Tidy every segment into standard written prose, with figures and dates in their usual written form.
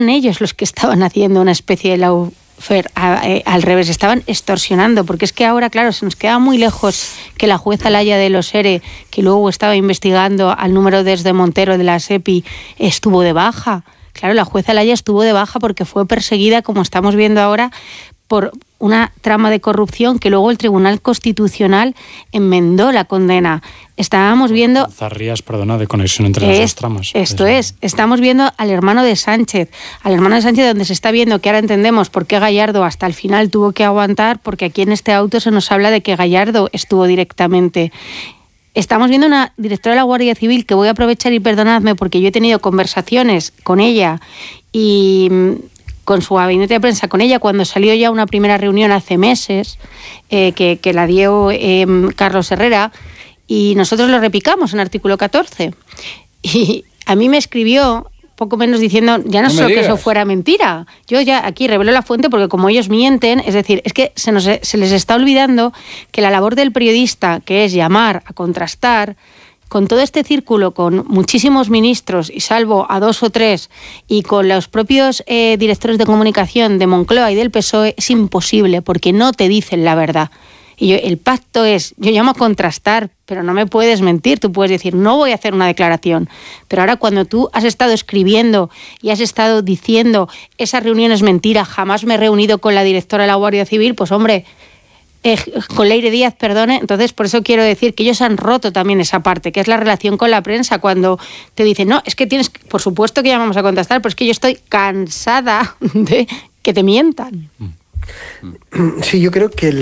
ellos los que estaban haciendo una especie de lawfare al revés, estaban extorsionando, porque es que ahora, claro, se nos queda muy lejos que la jueza Laya de los ERE, que luego estaba investigando al número desde Montero de la SEPI, estuvo de baja. Claro, la jueza Laya estuvo de baja porque fue perseguida, como estamos viendo ahora, por una trama de corrupción que luego el Tribunal Constitucional enmendó la condena. Estábamos viendo... Zarrías, perdona, de conexión entre las dos tramas. Esto es. Estamos viendo al hermano de Sánchez, donde se está viendo que ahora entendemos por qué Gallardo hasta el final tuvo que aguantar, porque aquí en este auto se nos habla de que Gallardo estuvo directamente. Estamos viendo una directora de la Guardia Civil que voy a aprovechar y perdonadme porque yo he tenido conversaciones con ella y con su gabinete de prensa, con ella cuando salió ya una primera reunión hace meses, que la dio Carlos Herrera, y nosotros lo replicamos en artículo 14. Y a mí me escribió poco menos diciendo, ya no solo que eso fuera mentira, yo ya aquí revelo la fuente porque como ellos mienten, es decir, es que se les está olvidando que la labor del periodista, que es llamar a contrastar, con todo este círculo, con muchísimos ministros, y salvo a 2 o 3, y con los propios directores de comunicación de Moncloa y del PSOE, es imposible, porque no te dicen la verdad. Y el pacto es, yo llamo a contrastar, pero no me puedes mentir. Tú puedes decir, no voy a hacer una declaración. Pero ahora cuando tú has estado escribiendo y has estado diciendo, esa reunión es mentira, jamás me he reunido con la directora de la Guardia Civil, pues hombre... con Leire Díaz, perdone, entonces por eso quiero decir que ellos han roto también esa parte, que es la relación con la prensa, cuando te dicen, no, es que tienes, por supuesto que ya vamos a contestar, pero es que yo estoy cansada de que te mientan. Sí, yo creo que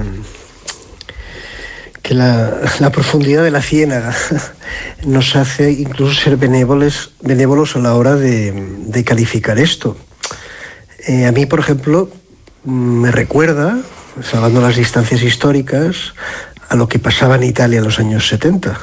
la profundidad de la ciénaga nos hace incluso ser benévolos a la hora de calificar esto. A mí, por ejemplo, me recuerda, salvando las distancias históricas, a lo que pasaba en Italia en los años 70,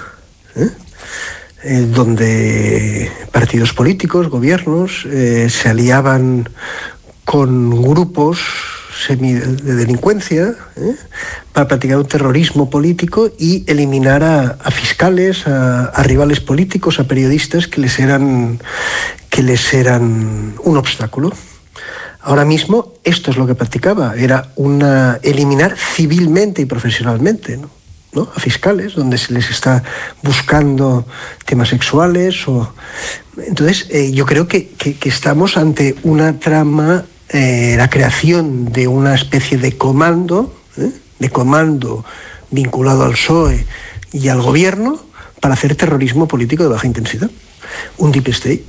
donde partidos políticos, gobiernos, se aliaban con grupos de delincuencia para practicar un terrorismo político y eliminar a fiscales, a rivales políticos, a periodistas que les eran un obstáculo. Ahora mismo esto es lo que practicaba, era eliminar civilmente y profesionalmente, ¿no? A fiscales, donde se les está buscando temas sexuales. Entonces, yo creo que estamos ante una trama, la creación de una especie de comando vinculado al PSOE y al gobierno para hacer terrorismo político de baja intensidad, un deep state.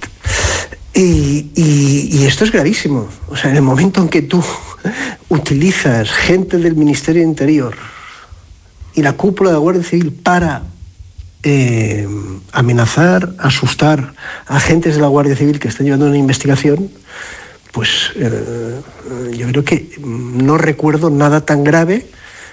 Y esto es gravísimo. O sea, en el momento en que tú utilizas gente del Ministerio de Interior y la cúpula de la Guardia Civil para amenazar, asustar a agentes de la Guardia Civil que están llevando una investigación, pues yo creo que no recuerdo nada tan grave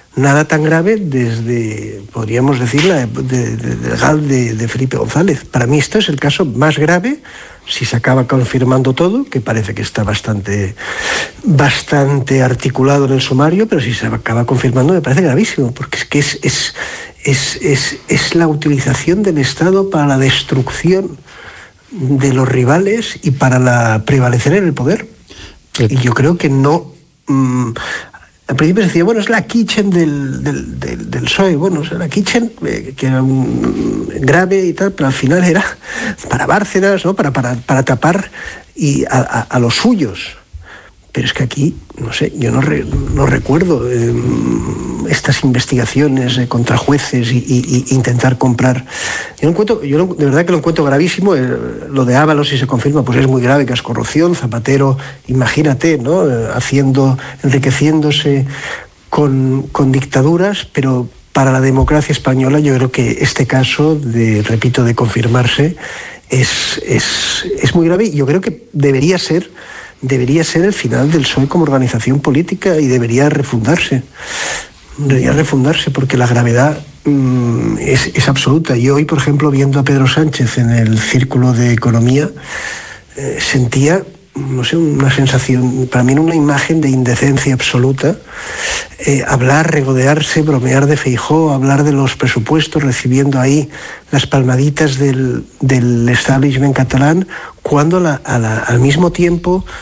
desde, podríamos decir, del GAL de Felipe González. Para mí esto es el caso más grave, si se acaba confirmando todo, que parece que está bastante articulado en el sumario, pero si se acaba confirmando me parece gravísimo, porque es que es la utilización del Estado para la destrucción de los rivales y para prevalecer en el poder. Y yo creo que no... al principio se decía, bueno, es la kitchen del PSOE, bueno, o sea, la kitchen, que era grave y tal, pero al final era para Bárcenas, ¿no? para tapar a los suyos. Pero es que aquí, no sé, yo no recuerdo estas investigaciones contra jueces y intentar comprar. De verdad que lo encuentro gravísimo. Lo de Ábalos, si se confirma, pues es muy grave, que es corrupción. Zapatero, imagínate, ¿no? Enriqueciéndose con dictaduras, pero para la democracia española yo creo que este caso, repito, de confirmarse, es muy grave. Y yo creo que debería ser el final del PSOE como organización política y debería refundarse. Porque la gravedad es absoluta. Yo hoy, por ejemplo, viendo a Pedro Sánchez en el Círculo de Economía, sentía no sé, una sensación, para mí una imagen de indecencia absoluta. Hablar, regodearse, bromear de Feijóo, hablar de los presupuestos, recibiendo ahí las palmaditas del establishment catalán, cuando al mismo tiempo